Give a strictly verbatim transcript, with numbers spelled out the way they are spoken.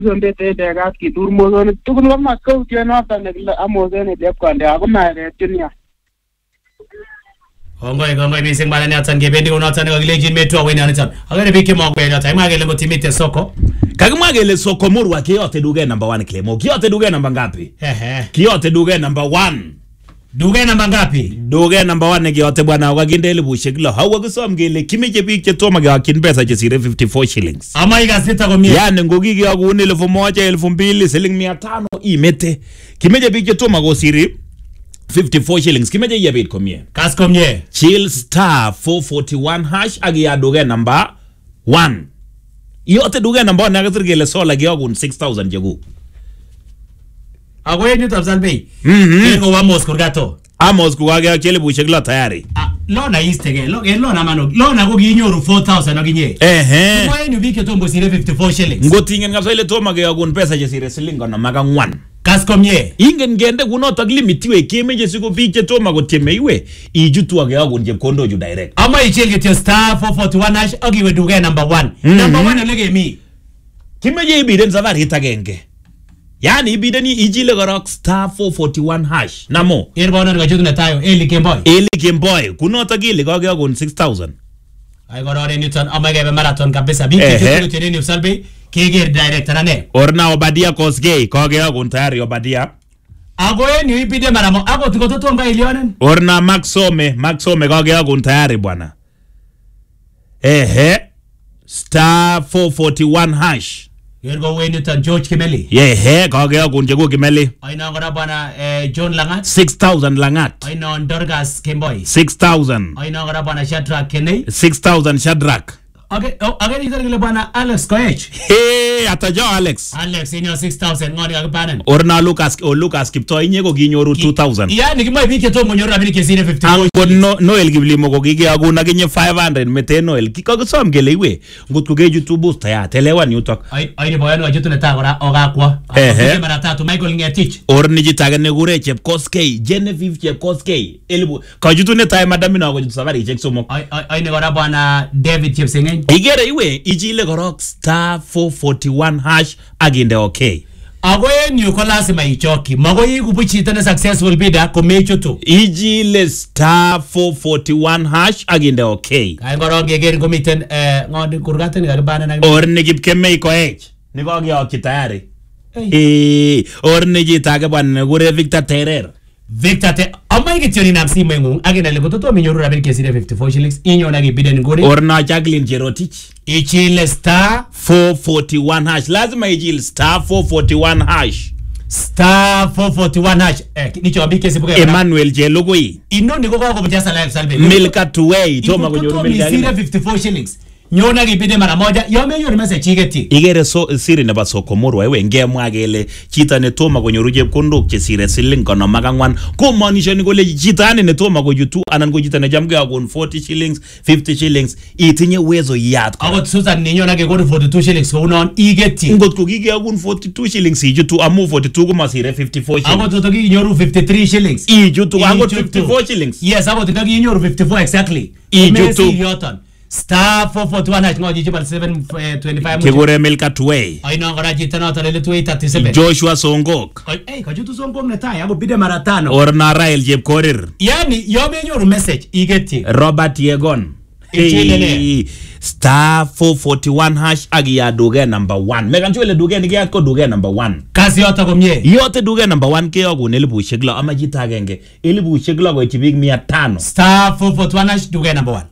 zonde te de gas ki tur mo zone tukun wa ma ko ke no ta ne la amo zone de ko ande ako ma re tunya Ongoy ongoy bising bala ni atan gebendi unatan ko legend metu aweni anitan agere biki mo gbe ata ima gele motimite soko kagima gele soko murwa kiyote duge number one Clemo kiyote duge namba ngapi ehe kiyote duge number one duge namba ngapi duge number one kiyote bwana wakinde elibushek lo hawa kusom gele kimeje bik che toma ga kin pesa che sire fifty-four shillings ama igasita ko mia yani ngogigi ya kuni elfu moja elfu mbili shilingi mia tano imete kimeje bik che toma go sire fifty-four shillings kimeje yebit komie kas komie chill star four forty-one hash agi ya duge number one yote duge number one nagasir gele sola gi ogun six thousand jegu agoye ni tabsal bay mhm ko wa mos kurgato amos kuwage chele bushek lo tayari lo na istege lo lo na mano lo na go ginyoru four thousand oginye ehe ko ni bike tombo sire fifty-four shillings ngotingen ngapso ile toma ge ogun pesa je sire silingo na maga one kas komie ingen gende kunoto limitiwe kemeje siku biche toma gotieme iwe ijutu age ogun je kondo ju direct ama ichel get star four forty-one hash ogiwe duge number one number one lege mi kimeje ibiden safari hitagenge yani ibideni ijile gorok star four forty-one hash namo irbono ga jutu na tayo eli kemboy eli kemboy kunoto gile goge ogun six thousand ay gorore newton ama gebe marathon kabisa bike jutu teneni usalbe keger director ane orna obadia kosgei goge ogun tayari obadia agoye ni ipide maramo ago tukototo mba ilionen orna maxome maxome goge ogun tayari bwana ehe star four forty-one hash yergo wenutan George Kimeli yehe goge ogun jego Kimeli aina ngora bana eh, John Langat six thousand Langat aina Dorgas Kimboy six thousand aina ngora bana Shadrack Kenny six thousand Shadrack okay oh agari idar bana Alex Koech hey atajo Alex Alex inyo six thousand ngoni akapanen orna Lucas o Lucas Kipto inyego ginyoru two thousand yani kimoi bike to monyoru abini kesine fifty-four ango no Noel Giblimo ko gigi aguna ginye five hundred mete Noel kikosom gele iwe ngutku geju tu booster ya telewa ni utok ai ai boyano ajutu na tagora ogakwa ehe mara tatu Michael Ngetich orni jitage ne gure Chepkoskei Genevieve Chepkoskei elibu kajutu ne tay madam na ko jitu safari check somo ai ai ne gora bana David Chepsengeny igere iwe ijile gorok star four forty-one hash aginde okay agoye ni ko lazima ichoki magoyi kubuchita na successful bidder ko mechutu ijile star four forty-one hash aginde okay ay goro geger komiten eh ngodi kurgaten ga bana na orni gipkeme ko ech ni ko gyo kitayari eh orni jitage bwana gure Victor Terer Victor te ama igetioni na msimu ngung agenda leko toto minyoru rabiri kesire fifty-four shillings inyo na gibiden ngori orna Jacqueline Jerotich ichile star four forty-one hash lazima ijile star four forty-one hash star four forty-one hash eh nicho ambike sibuka Emmanuel Jelogoi ino niko kwa kupitia live salbe Milka Tuwei toma kunyoru Milka kesire fifty-four shillings nyona gibide mara moja yome yori message chigeti igere so siri ne basoko murwa ewe ngemwa gele chita ne toma konyoru chepkondok che sire siling kono magangwan ko maanisha ni kole chita ne toma ko yutu anan ko chita ne jamge akon forty shillings fifty shillings itinye uwezo yat ako Susan ni nyona ge ko forty-two shillings ko unon igeti ngot ko gige akon forty-two shillings ijutu amu forty-two ko masire fifty-four shillings ako toto gi nyoru fifty-three shillings ijutu ako fifty-four shillings yes ako toto gi nyoru fifty-four exactly ijutu yoton star four forty-one hash ngoji jibal seven twenty-five kigure Milka Tuwei aina ngora jitana tale Tuwei thirty-seven Joshua Songok eh kajutu Songok ne tai ako bide mara tano orna Rael Jepkorir yani yome nyoru message igeti Robert Yegon hey, star four forty-one hash agi ya duge number one megan chwele duge ni ya ko duge number one kasi yote komye yote duge number one ke yogu nelibu shigla ama jita genge elibu shigla go chibig mia tano star four forty-one hash duge number one